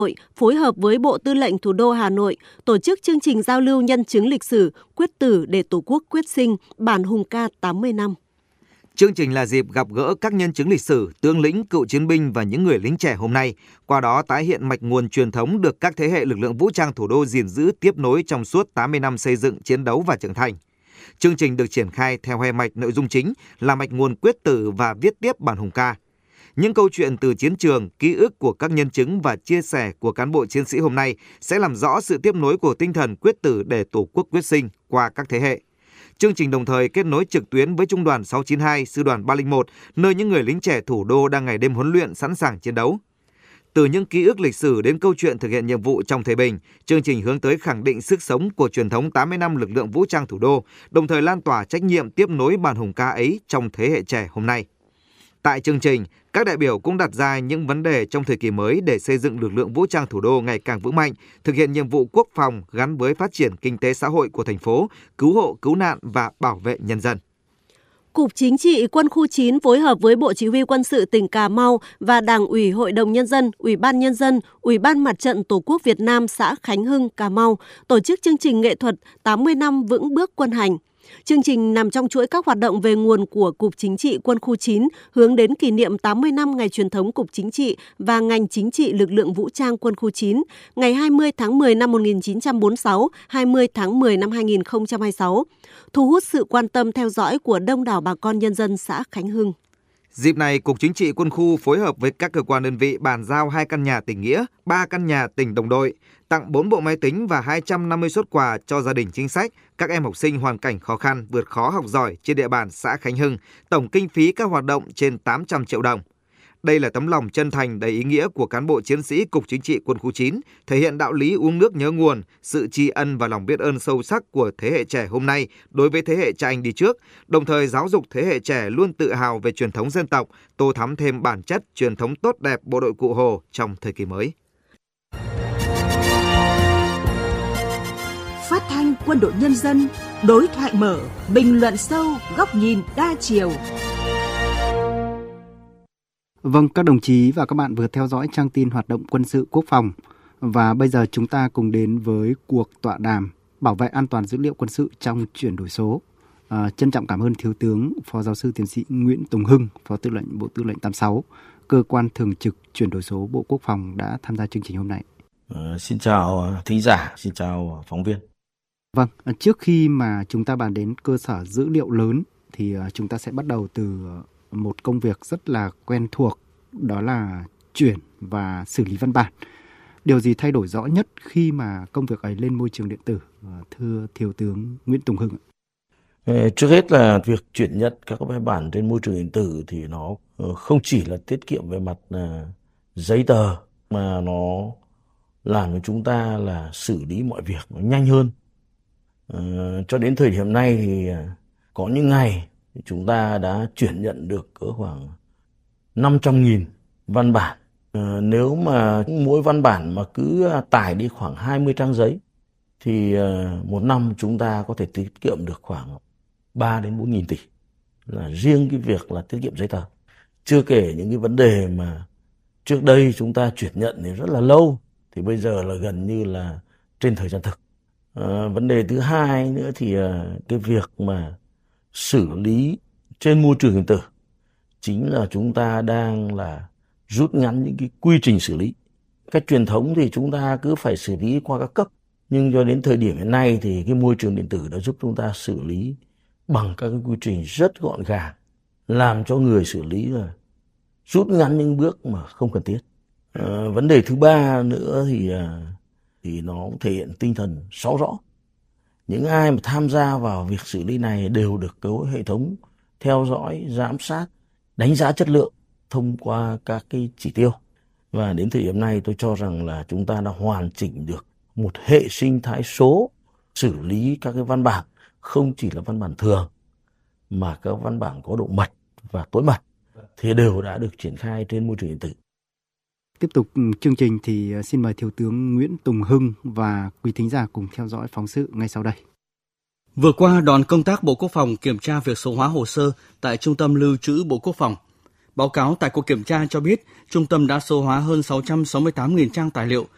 Nội phối hợp với Bộ Tư lệnh Thủ đô Hà Nội tổ chức chương trình giao lưu nhân chứng lịch sử Quyết tử để Tổ quốc quyết sinh bản hùng ca 80 năm. Chương trình là dịp gặp gỡ các nhân chứng lịch sử, tướng lĩnh, cựu chiến binh và những người lính trẻ hôm nay, qua đó tái hiện mạch nguồn truyền thống được các thế hệ lực lượng vũ trang thủ đô gìn giữ tiếp nối trong suốt 80 năm xây dựng, chiến đấu và trưởng thành. Chương trình được triển khai theo hai mạch nội dung chính là mạch nguồn quyết tử và viết tiếp bản hùng ca. Những câu chuyện từ chiến trường, ký ức của các nhân chứng và chia sẻ của cán bộ chiến sĩ hôm nay sẽ làm rõ sự tiếp nối của tinh thần quyết tử để Tổ quốc quyết sinh qua các thế hệ. Chương trình đồng thời kết nối trực tuyến với Trung đoàn 692, Sư đoàn 301, nơi những người lính trẻ thủ đô đang ngày đêm huấn luyện sẵn sàng chiến đấu. Từ những ký ức lịch sử đến câu chuyện thực hiện nhiệm vụ trong thời bình, chương trình hướng tới khẳng định sức sống của truyền thống 80 năm lực lượng vũ trang thủ đô, đồng thời lan tỏa trách nhiệm tiếp nối bản hùng ca ấy trong thế hệ trẻ hôm nay. Tại chương trình, các đại biểu cũng đặt ra những vấn đề trong thời kỳ mới để xây dựng lực lượng vũ trang thủ đô ngày càng vững mạnh, thực hiện nhiệm vụ quốc phòng gắn với phát triển kinh tế xã hội của thành phố, cứu hộ, cứu nạn và bảo vệ nhân dân. Cục Chính trị Quân khu 9 phối hợp với Bộ Chỉ huy Quân sự tỉnh Cà Mau và Đảng ủy Hội đồng Nhân dân, Ủy ban Nhân dân, Ủy ban Mặt trận Tổ quốc Việt Nam xã Khánh Hưng, Cà Mau tổ chức chương trình nghệ thuật 80 năm vững bước quân hành. Chương trình nằm trong chuỗi các hoạt động về nguồn của Cục Chính trị Quân khu 9 hướng đến kỷ niệm 80 năm ngày truyền thống Cục Chính trị và ngành chính trị lực lượng vũ trang Quân khu 9, ngày 20 tháng 10 năm 1946, 20 tháng 10 năm 2026, thu hút sự quan tâm theo dõi của đông đảo bà con nhân dân xã Khánh Hưng. Dịp này, Cục Chính trị Quân khu phối hợp với các cơ quan đơn vị bàn giao 2 căn nhà tình nghĩa, 3 căn nhà tình đồng đội, tặng 4 bộ máy tính và 250 suất quà cho gia đình chính sách, các em học sinh hoàn cảnh khó khăn, vượt khó học giỏi trên địa bàn xã Khánh Hưng, tổng kinh phí các hoạt động trên 800 triệu đồng. Đây là tấm lòng chân thành đầy ý nghĩa của cán bộ chiến sĩ Cục Chính trị Quân khu 9, thể hiện đạo lý uống nước nhớ nguồn, sự tri ân và lòng biết ơn sâu sắc của thế hệ trẻ hôm nay đối với thế hệ cha anh đi trước, đồng thời giáo dục thế hệ trẻ luôn tự hào về truyền thống dân tộc, tô thắm thêm bản chất truyền thống tốt đẹp bộ đội Cụ Hồ trong thời kỳ mới. Phát thanh Quân đội Nhân dân, đối thoại mở, bình luận sâu, góc nhìn đa chiều. Vâng, các đồng chí và các bạn vừa theo dõi trang tin hoạt động quân sự quốc phòng. Và bây giờ chúng ta cùng đến với cuộc tọa đàm bảo vệ an toàn dữ liệu quân sự trong chuyển đổi số. Trân trọng cảm ơn Thiếu tướng Phó Giáo sư Tiến sĩ Nguyễn Tùng Hưng, Phó Tư lệnh Bộ Tư lệnh 86, cơ quan thường trực chuyển đổi số Bộ Quốc phòng đã tham gia chương trình hôm nay. Xin chào thính giả, xin chào phóng viên. Vâng, trước khi mà chúng ta bàn đến cơ sở dữ liệu lớn thì chúng ta sẽ bắt đầu từ một công việc rất là quen thuộc, đó là chuyển và xử lý văn bản. Điều gì thay đổi rõ nhất khi mà công việc ấy lên môi trường điện tử, thưa Thiếu tướng Nguyễn Tùng Hưng? Trước hết là việc chuyển nhận các văn bản trên môi trường điện tử thì nó không chỉ là tiết kiệm về mặt giấy tờ, mà nó làm cho chúng ta là xử lý mọi việc nó nhanh hơn. Cho đến thời điểm này thì có những ngày chúng ta đã chuyển nhận được cỡ khoảng 500.000 văn bản. Nếu mà mỗi văn bản mà cứ tải đi khoảng 20 trang giấy thì một năm chúng ta có thể tiết kiệm được khoảng 3 đến 4.000 tỷ là riêng cái việc là tiết kiệm giấy tờ. Chưa kể những cái vấn đề mà trước đây chúng ta chuyển nhận thì rất là lâu thì bây giờ là gần như là trên thời gian thực. Vấn đề thứ hai nữa thì cái việc mà xử lý trên môi trường điện tử chính là chúng ta đang là rút ngắn những cái quy trình xử lý. Cách truyền thống thì chúng ta cứ phải xử lý qua các cấp, nhưng cho đến thời điểm hiện nay thì cái môi trường điện tử đã giúp chúng ta xử lý bằng các cái quy trình rất gọn gàng, làm cho người xử lý là rút ngắn những bước mà không cần thiết. Vấn đề thứ ba nữa thì nó thể hiện tinh thần rõ rõ. Những ai mà tham gia vào việc xử lý này đều được có hệ thống theo dõi, giám sát, đánh giá chất lượng thông qua các cái chỉ tiêu. Và đến thời điểm này tôi cho rằng là chúng ta đã hoàn chỉnh được một hệ sinh thái số xử lý các cái văn bản, không chỉ là văn bản thường mà các văn bản có độ mật và tối mật thì đều đã được triển khai trên môi trường điện tử. Tiếp tục chương trình thì xin mời Thiếu tướng Nguyễn Tùng Hưng và quý thính giả cùng theo dõi phóng sự ngay sau đây. Vừa qua, đoàn công tác Bộ Quốc phòng kiểm tra việc số hóa hồ sơ tại Trung tâm Lưu trữ Bộ Quốc phòng. Báo cáo tại cuộc kiểm tra cho biết, Trung tâm đã số hóa hơn 668.000 trang tài liệu